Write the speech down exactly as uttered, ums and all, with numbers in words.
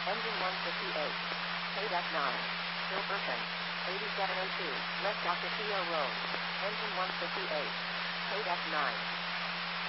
Engine one fifty-eight. Paid F nine. Hilferson. eighty-seven oh two. Left Doctor Theo Road. Engine one fifty-eight. Paid F nine.